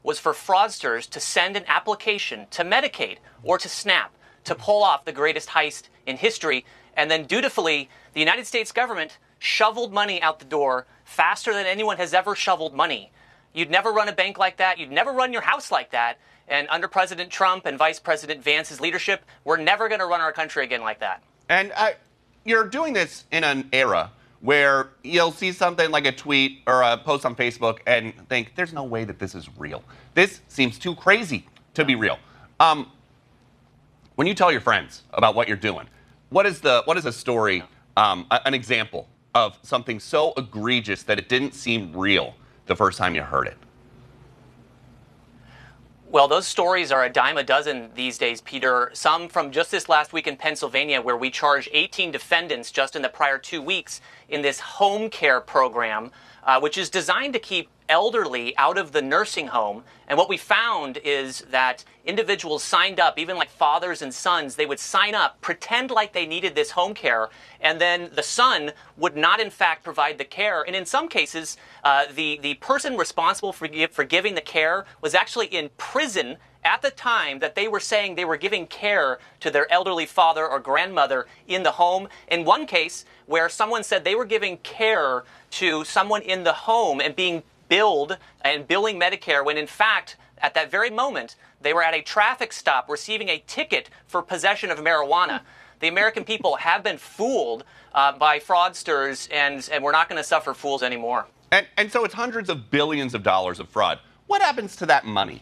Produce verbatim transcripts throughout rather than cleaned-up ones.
was for fraudsters to send an application to Medicaid or to SNAP to pull off the greatest heist in history. And then dutifully, the United States government shoveled money out the door faster than anyone has ever shoveled money. You'd never run a bank like that. You'd never run your house like that. And under President Trump and Vice President Vance's leadership, we're never going to run our country again like that. And uh, you're doing this in an era where you'll see something like a tweet or a post on Facebook and think, there's no way that this is real. This seems too crazy to be real. Um, when you tell your friends about what you're doing, what is the what is a story, um, a, an example of something so egregious that it didn't seem real the first time you heard it? Well, those stories are a dime a dozen these days, Peter. Some from just this last week in Pennsylvania, where we charged eighteen defendants just in the prior two weeks in this home care program, uh, which is designed to keep elderly out of the nursing home. And what we found is that individuals signed up, even like fathers and sons, they would sign up, pretend like they needed this home care, and then the son would not in fact provide the care. And in some cases, uh, the, the person responsible for, give, for giving the care was actually in prison at the time that they were saying they were giving care to their elderly father or grandmother in the home. In one case, where someone said they were giving care to someone in the home and being billed and billing Medicare, when in fact, at that very moment, they were at a traffic stop receiving a ticket for possession of marijuana. The American people have been fooled uh, by fraudsters, and, and we're not going to suffer fools anymore. And, and so it's hundreds of billions of dollars of fraud. What happens to that money?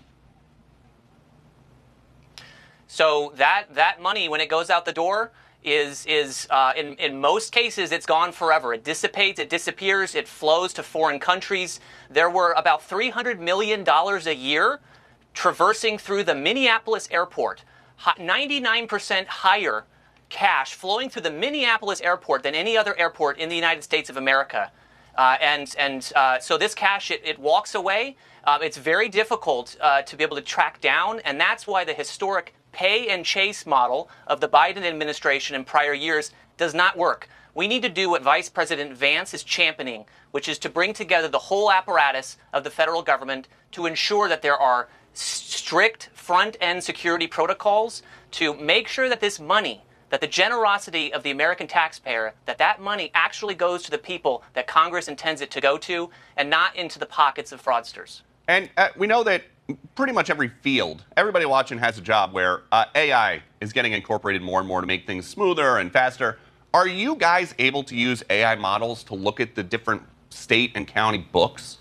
So that, that money, when it goes out the door, is, is uh, in, in most cases, it's gone forever. It dissipates, it disappears, it flows to foreign countries. There were about three hundred million dollars a year traversing through the Minneapolis airport, ninety-nine percent higher cash flowing through the Minneapolis airport than any other airport in the United States of America. Uh, and and uh, so this cash, it, it walks away. Uh, it's very difficult uh, to be able to track down, and that's why the historic pay and chase model of the Biden administration in prior years does not work. We need to do what Vice President Vance is championing, which is to bring together the whole apparatus of the federal government to ensure that there are strict front-end security protocols to make sure that this money, that the generosity of the American taxpayer, that that money actually goes to the people that Congress intends it to go to and not into the pockets of fraudsters. And uh, we know that pretty much every field, everybody watching has a job where uh, A I is getting incorporated more and more to make things smoother and faster. Are you guys able to use A I models to look at the different state and county books?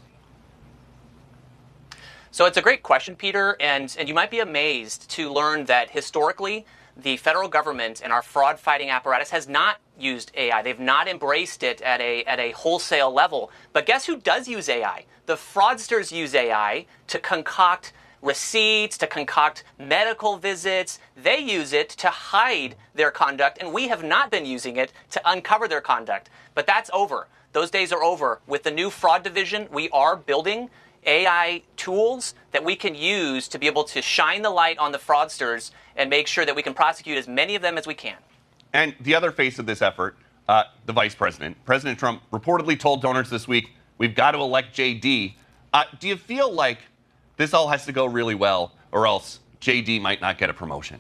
So it's a great question, Peter, and, and you might be amazed to learn that historically, the federal government and our fraud-fighting apparatus has not used A I. They've not embraced it at a, at a wholesale level. But guess who does use A I? The fraudsters use A I to concoct receipts, to concoct medical visits. They use it to hide their conduct, and we have not been using it to uncover their conduct. But that's over. Those days are over. With the new fraud division, we are building A I tools that we can use to be able to shine the light on the fraudsters and make sure that we can prosecute as many of them as we can. And the other face of this effort, uh, the vice president, President Trump reportedly told donors this week, we've got to elect J D. Uh, do you feel like this all has to go really well or else J D might not get a promotion?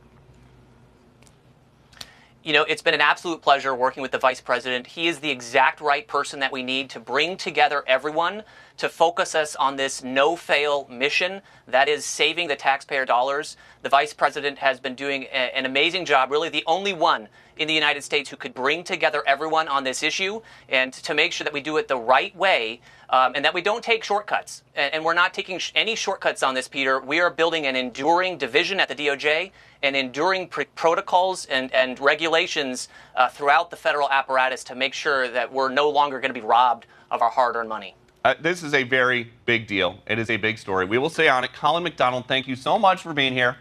You know, it's been an absolute pleasure working with the vice president. He is the exact right person that we need to bring together everyone to focus us on this no-fail mission that is saving the taxpayer dollars. The vice president has been doing a, an amazing job, really the only one in the United States who could bring together everyone on this issue and to make sure that we do it the right way um, and that we don't take shortcuts. And, and we're not taking sh- any shortcuts on this, Peter. We are building an enduring division at the D O J and enduring pr- protocols and, and regulations uh, throughout the federal apparatus to make sure that we're no longer going to be robbed of our hard-earned money. Uh, this is a very big deal. It is a big story. We will stay on it. Colin McDonald, thank you so much for being here.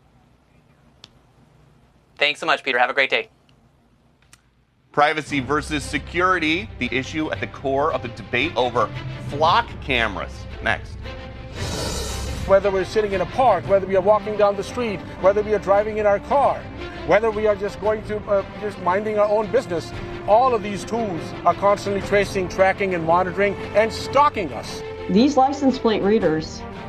Thanks so much, Peter. Have a great day. Privacy versus security, the issue at the core of the debate over flock cameras. Next. Whether we're sitting in a park, whether we are walking down the street, whether we are driving in our car, whether we are just going to, uh, just minding our own business, all of these tools are constantly tracing, tracking, and monitoring and stalking us. These license plate readers